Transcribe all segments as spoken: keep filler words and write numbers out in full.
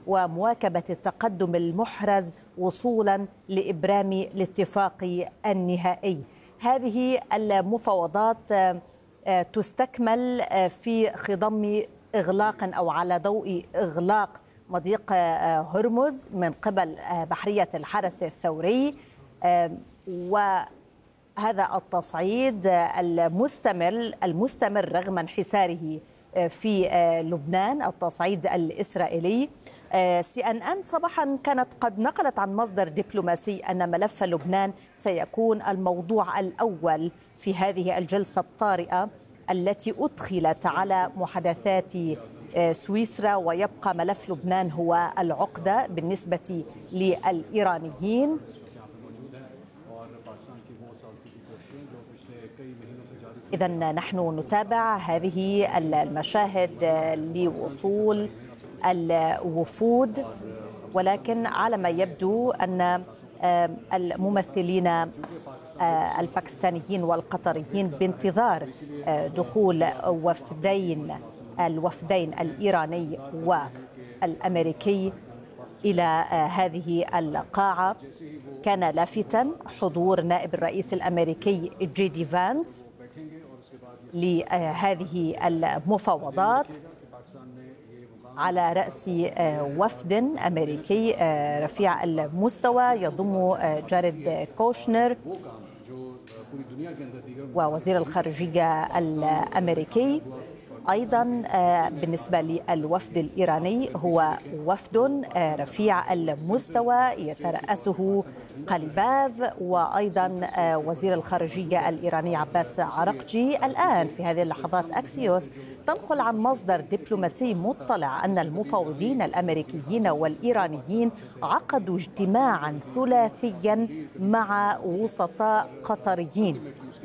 ومواكبة التقدم المحرز وصولا لإبرام الاتفاق النهائي. هذه المفاوضات تستكمل في خضم إغلاق أو على ضوء إغلاق مضيق هرمز من قبل بحرية الحرس الثوري، وهذا التصعيد المستمر المستمر رغم انحساره في لبنان، التصعيد الإسرائيلي. سي أن أن صباحا كانت قد نقلت عن مصدر دبلوماسي أن ملف لبنان سيكون الموضوع الأول في هذه الجلسة الطارئة التي أدخلت على محادثات سويسرا، ويبقى ملف لبنان هو العقدة بالنسبة للإيرانيين. إذن نحن نتابع هذه المشاهد لوصول الوفود، ولكن على ما يبدو أن الممثلين الباكستانيين والقطريين بانتظار دخول وفدين الوفدين الإيراني والأمريكي إلى هذه القاعة. كان لافتا حضور نائب الرئيس الأمريكي جي دي فانس لهذه المفاوضات على رأس وفد أمريكي رفيع المستوى يضم جاريد كوشنر ووزير الخارجية الأمريكي. أيضا بالنسبة للوفد الإيراني هو وفد رفيع المستوى يترأسه قليباف، وأيضا وزير الخارجية الإيراني عباس عرقجي. الآن في هذه اللحظات أكسيوس تنقل عن مصدر دبلوماسي مطلع أن المفاوضين الأمريكيين والإيرانيين عقدوا اجتماعا ثلاثيا مع وسطاء قطريين.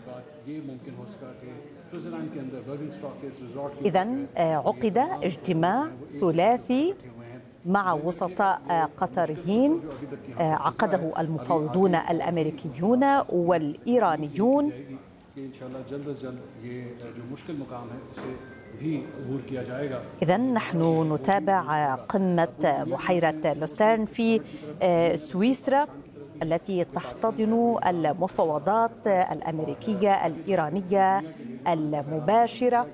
إذن عقد اجتماع ثلاثي مع وسطاء قطريين عقده المفاوضون الأمريكيون والإيرانيون. إذن نحن نتابع قمة بحيرة لوسيرن في سويسرا التي تحتضن المفاوضات الأمريكية الإيرانية المباشرة.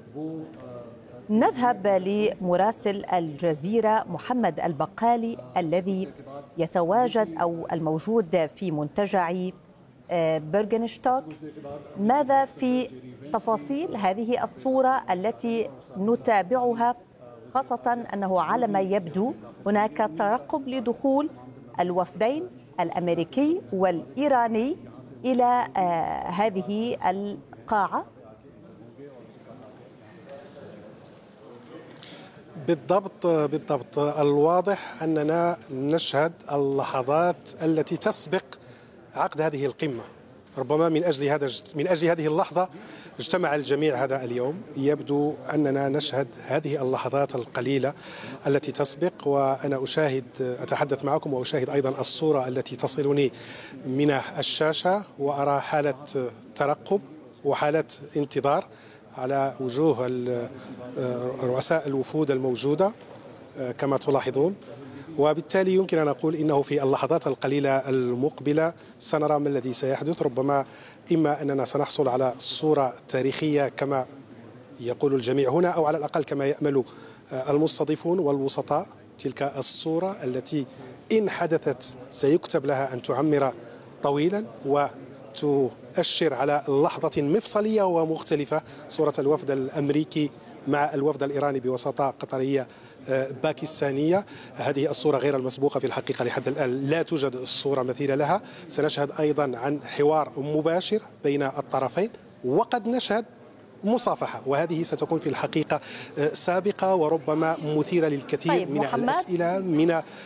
نذهب لمراسل الجزيرة محمد البقالي الذي يتواجد أو الموجود في منتجع بيرغنشتوك. ماذا في تفاصيل هذه الصورة التي نتابعها، خاصة أنه على ما يبدو هناك ترقب لدخول الوفدين الأمريكي والإيراني إلى هذه القاعة؟ بالضبط بالضبط الواضح أننا نشهد اللحظات التي تسبق عقد هذه القمة. ربما من أجل هذا من أجل هذه اللحظة اجتمع الجميع هذا اليوم. يبدو أننا نشهد هذه اللحظات القليلة التي تسبق، وأنا أشاهد أتحدث معكم وأشاهد أيضا الصورة التي تصلني من الشاشة، وأرى حالة ترقب وحالة انتظار على وجوه رؤساء الوفود الموجودة كما تلاحظون. وبالتالي يمكن أن أقول إنه في اللحظات القليلة المقبلة سنرى ما الذي سيحدث. ربما إما أننا سنحصل على صورة تاريخية كما يقول الجميع هنا، أو على الأقل كما يأمل المستضيفون والوسطاء، تلك الصورة التي إن حدثت سيكتب لها أن تعمر طويلا وتؤشر على لحظة مفصلية ومختلفة، صورة الوفد الأمريكي مع الوفد الإيراني بوساطة قطرية باكستانية. هذه الصورة غير المسبوقة في الحقيقة لحد الآن، لا توجد صورة مثيلة لها. سنشهد أيضا عن حوار مباشر بين الطرفين، وقد نشهد مصافحة، وهذه ستكون في الحقيقة سابقة وربما مثيرة للكثير طيب من الأسئلة من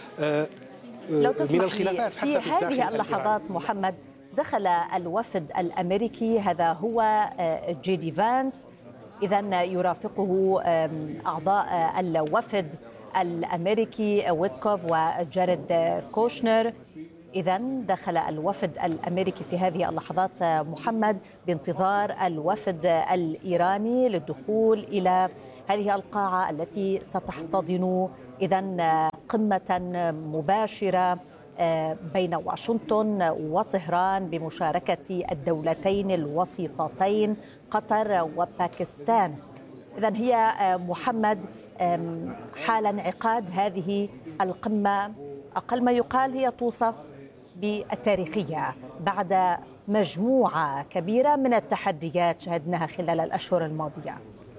من الخلافات حتى في, في هذه اللحظات. محمد، دخل الوفد الأمريكي، هذا هو جي دي فانس، إذن يرافقه أعضاء الوفد الأمريكي ويتكوف وجاريد كوشنر. إذن دخل الوفد الأمريكي في هذه اللحظات محمد بانتظار الوفد الإيراني للدخول إلى هذه القاعة التي ستحتضن إذن قمة مباشرة بين واشنطن وطهران بمشاركة الدولتين الوسيطتين قطر وباكستان. إذن هي محمد حال انعقاد هذه القمة أقل ما يقال هي توصف بالتاريخية بعد مجموعة كبيرة من التحديات شهدناها خلال الأشهر الماضية.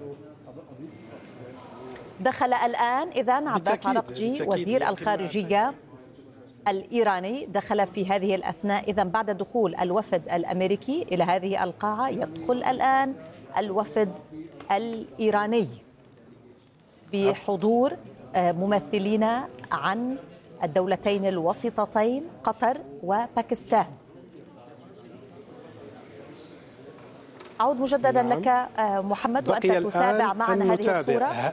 دخل الآن إذن عباس عراقجي وزير الخارجية الإيراني دخل في هذه الأثناء. إذن بعد دخول الوفد الأمريكي إلى هذه القاعة يدخل الآن الوفد الإيراني بحضور ممثلين عن الدولتين الوسيطتين قطر وباكستان. أعود مجددا نعم. لك محمد وأنت تتابع معنا هذه الصورة.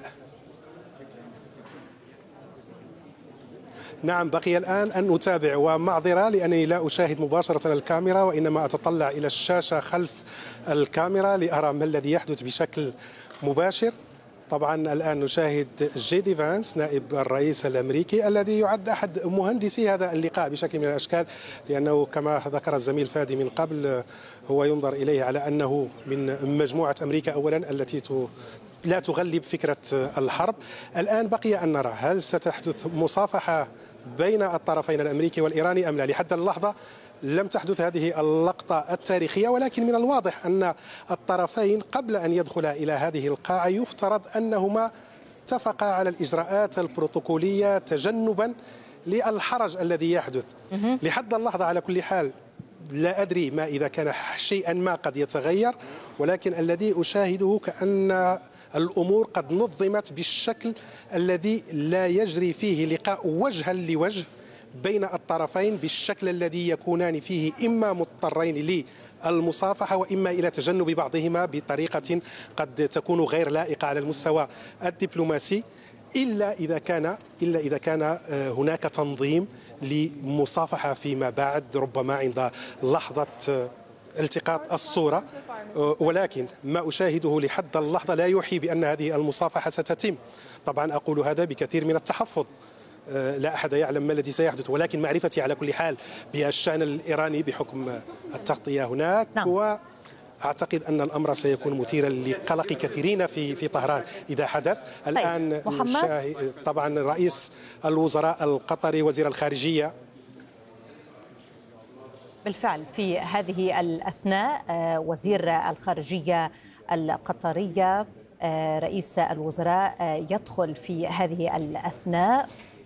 نعم، بقي الآن أن أتابع، ومعذرة لأنني لا أشاهد مباشرة الكاميرا وإنما أتطلع إلى الشاشة خلف الكاميرا لأرى ما الذي يحدث بشكل مباشر. طبعا الآن نشاهد جي دي فانس نائب الرئيس الأمريكي الذي يعد أحد مهندسي هذا اللقاء بشكل من الأشكال، لأنه كما ذكر الزميل فادي من قبل هو ينظر إليه على أنه من مجموعة أمريكا أولا التي لا تغلب فكرة الحرب. الآن بقي أن نرى هل ستحدث مصافحة بين الطرفين الأمريكي والإيراني أم لا. لحد اللحظة لم تحدث هذه اللقطة التاريخية، ولكن من الواضح أن الطرفين قبل أن يدخلا إلى هذه القاعة يفترض أنهما اتفقا على الإجراءات البروتوكولية تجنبا للحرج الذي يحدث. لحد اللحظة على كل حال لا أدري ما إذا كان شيئا ما قد يتغير، ولكن الذي أشاهده كأن الأمور قد نظمت بالشكل الذي لا يجري فيه لقاء وجها لوجه بين الطرفين بالشكل الذي يكونان فيه إما مضطرين للمصافحة وإما إلى تجنب بعضهما بطريقة قد تكون غير لائقة على المستوى الدبلوماسي، إلا إذا كان إلا إذا كان هناك تنظيم لمصافحة فيما بعد ربما عند لحظة التقاط الصورة. ولكن ما أشاهده لحد اللحظة لا يوحي بأن هذه المصافحة ستتم. طبعا أقول هذا بكثير من التحفظ، لا أحد يعلم ما الذي سيحدث، ولكن معرفتي على كل حال بالشأن الإيراني بحكم التغطية هناك نعم. وأعتقد أن الأمر سيكون مثيرا لقلق كثيرين في في طهران إذا حدث. الآن محمد. طبعا رئيس الوزراء القطري وزير الخارجية بالفعل في هذه الأثناء وزير الخارجية القطرية رئيس الوزراء يدخل في هذه الأثناء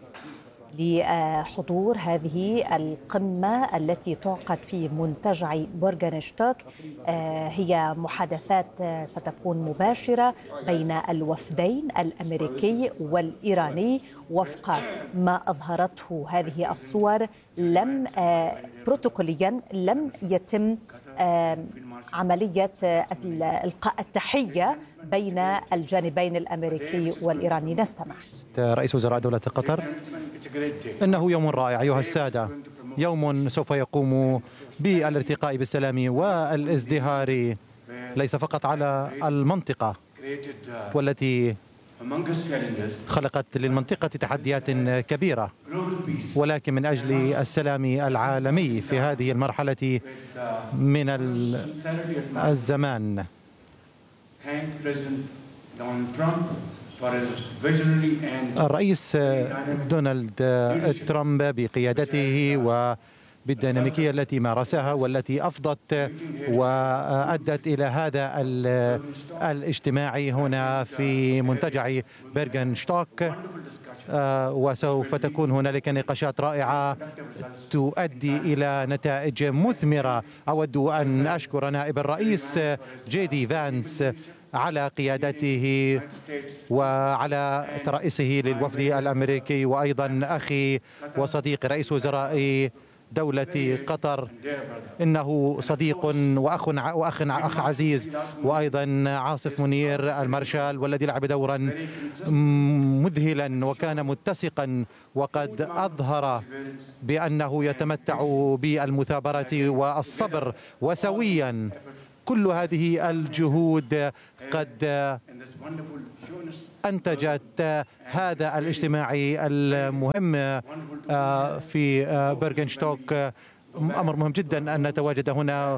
لحضور هذه القمة التي تعقد في منتجع بورغنشتوك. هي محادثات ستكون مباشرة بين الوفدين الأمريكي والإيراني وفق ما أظهرته هذه الصور. لم بروتوكوليا لم يتم عملية إلقاء التحية بين الجانبين الأمريكي والإيراني. نستمع. رئيس وزراء دولة قطر: إنه يوم رائع أيها السادة، يوم سوف يقوم بالارتقاء بالسلام والازدهار ليس فقط على المنطقة والتي خلقت للمنطقة تحديات كبيرة، ولكن من أجل السلام العالمي في هذه المرحلة من الزمان. الرئيس دونالد ترامب بقيادته وبالديناميكية التي مارسها والتي أفضت وأدت إلى هذا الاجتماع هنا في منتجع بيرغنشتوك، وسوف تكون هنالك نقاشات رائعة تؤدي إلى نتائج مثمرة. أود أن أشكر نائب الرئيس جي دي فانس على قيادته وعلى ترأسه للوفد الأمريكي، وأيضا أخي وصديقي رئيس وزراء دولة قطر، إنه صديق وأخ وأخ أخ عزيز، وأيضا عاصف منير المارشال والذي لعب دورا مذهلا وكان متسقا وقد أظهر بأنه يتمتع بالمثابرة والصبر، وسويا كل هذه الجهود قد أنتجت هذا الاجتماع المهم في برغنشتوك. أمر مهم جدا أن نتواجد هنا،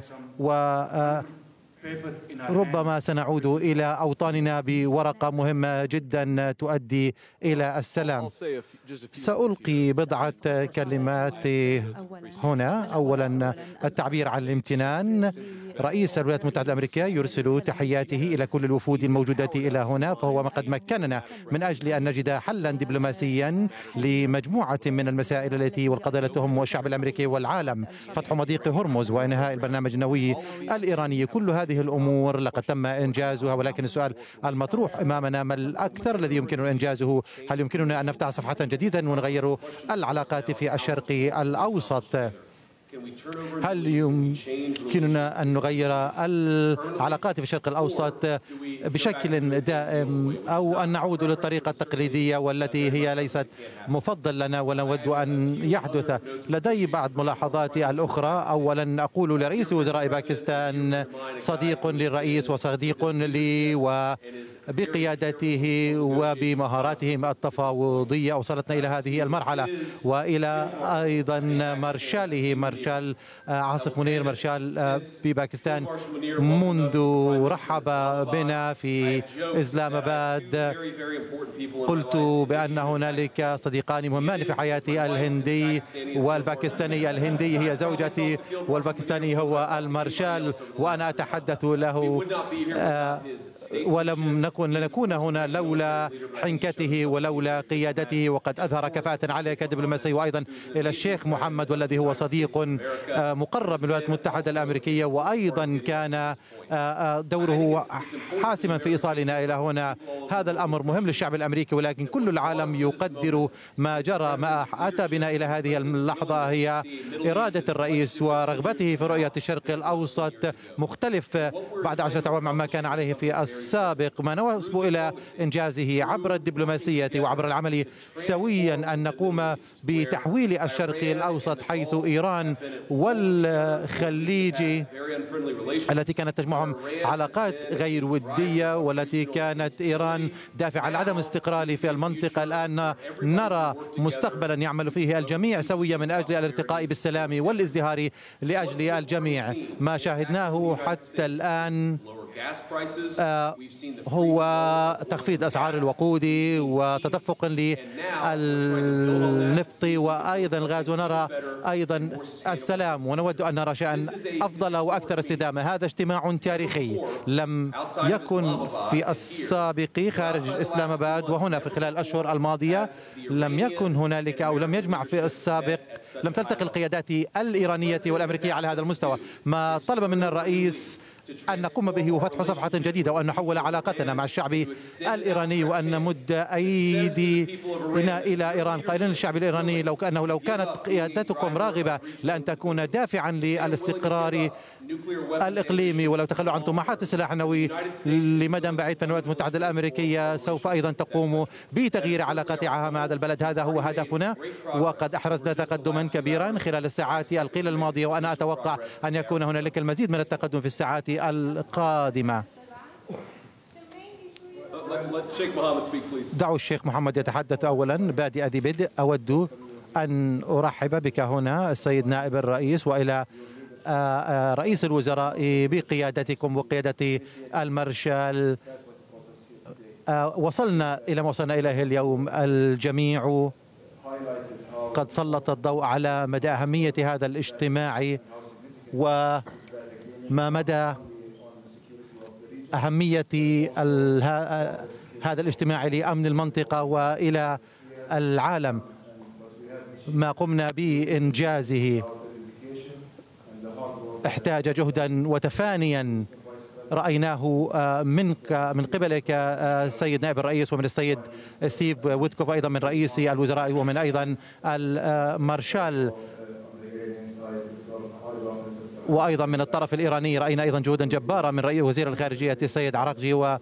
وربما سنعود إلى أوطاننا بورقة مهمة جدا تؤدي إلى السلام. سألقي بضعة كلمات هنا. أولا التعبير عن الامتنان. رئيس الولايات المتحدة الأمريكية يرسل تحياته إلى كل الوفود الموجودة إلى هنا، فهو قد مكننا من أجل أن نجد حلا دبلوماسيا لمجموعة من المسائل التي والقضايا التي تهم الشعب الأمريكي والعالم. فتح مضيق هرمز وإنهاء البرنامج النووي الإيراني، كل هذه الأمور لقد تم إنجازها، ولكن السؤال المطروح أمامنا ما الأكثر الذي يمكننا إنجازه؟ هل يمكننا أن نفتح صفحة جديدة ونغير العلاقات في الشرق الأوسط؟ هل يمكننا أن نغير العلاقات في الشرق الأوسط بشكل دائم، أو أن نعود للطريقة التقليدية والتي هي ليست مفضل لنا ولا نود أن يحدث؟ لدي بعض ملاحظاتي الأخرى. أولا أقول لرئيس وزراء باكستان صديق للرئيس وصديق لي، وبقيادته وبمهاراته التفاوضية أوصلتنا إلى هذه المرحلة، وإلى أيضا مارشاله مارشال عاصف منير مارشال في باكستان منذ رحب بنا في إسلام آباد. قلت بأن هنالك صديقان مهمان في حياتي، الهندي والباكستاني. الهندي هي زوجتي والباكستاني هو المارشال، وأنا أتحدث له ولم نكن لنكون هنا لولا حنكته ولولا قيادته، وقد أظهر كفاءة عالية كدبلوماسي. وأيضا إلى الشيخ محمد والذي هو صديق مقرب من الولايات المتحدة الأمريكية، وأيضا كان دوره حاسما في إيصالنا إلى هنا. هذا الأمر مهم للشعب الأمريكي، ولكن كل العالم يقدر ما جرى. ما أتى بنا إلى هذه اللحظة هي إرادة الرئيس ورغبته في رؤية الشرق الأوسط مختلف بعد عشرة أعوام عما كان عليه في السابق. ما نوصب إلى إنجازه عبر الدبلوماسية وعبر العمل سويا أن نقوم بتحويل الشرق الأوسط، حيث إيران والخليج التي كانت تجمعهم علاقات غير ودية، والتي كانت إيران دافع لعدم الاستقرار في المنطقة، الآن نرى مستقبلا يعمل فيه الجميع سويا من أجل الارتقاء بالسلام والازدهار لأجل الجميع. ما شاهدناه حتى الآن هو تخفيض أسعار الوقود وتدفق للنفط وأيضا الغاز، ونرى أيضا السلام، ونود أن نرى شيئا أفضل وأكثر استدامة. هذا اجتماع تاريخي لم يكن في السابق خارج إسلام آباد، وهنا في خلال الأشهر الماضية لم يكن هنالك أو لم يجمع في السابق، لم تلتقي القيادات الإيرانية والأمريكية على هذا المستوى. ما طلب منا الرئيس أن نقوم به وفتح صفحة جديدة، وأن نحول علاقتنا مع الشعب الإيراني، وأن نمد أيدينا إلى إيران، قائلين للشعب الإيراني لو كأنه لو كانت قيادتكم راغبة لأن تكون دافعا للاستقرار الإقليمي، ولو تخلوا عن طموحات السلاح النووي لمدى بعيد، فالولايات المتحدة الأمريكية سوف أيضا تقوم بتغيير علاقتها مع هذا البلد. هذا هو هدفنا، وقد أحرزنا تقدما كبيرا خلال الساعات القليلة الماضية، وأنا أتوقع أن يكون هنالك المزيد من التقدم في الساعات القادمة. دعوا الشيخ محمد يتحدث أولا. بادئ ذي بدء أود أن أرحب بك هنا السيد نائب الرئيس، وإلى رئيس الوزراء بقيادتكم وقيادة المارشال. وصلنا إلى ما وصلنا إليه اليوم. الجميع قد سلط الضوء على مدى أهمية هذا الاجتماع وما مدى أهمية هذا الاجتماع لأمن المنطقة وإلى العالم. ما قمنا بإنجازه احتاج جهدا وتفانيا رأيناه منك من قبلك السيد نائب الرئيس، ومن السيد ستيف ويتكوف أيضا من رئيس الوزراء، ومن أيضا المارشال، وأيضا من الطرف الإيراني رأينا أيضا جهودا جبارة من رئيس وزير الخارجية السيد عراقجي. و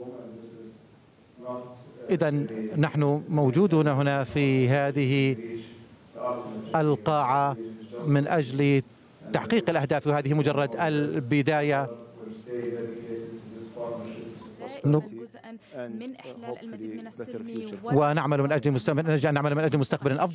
إذا نحن موجودون هنا في هذه القاعة من أجل تحقيق الأهداف، وهذه مجرد البداية. من إحلال المزيد من السلم ونعمل من أجل مستقبل نعمل من أجل مستقبل أفضل.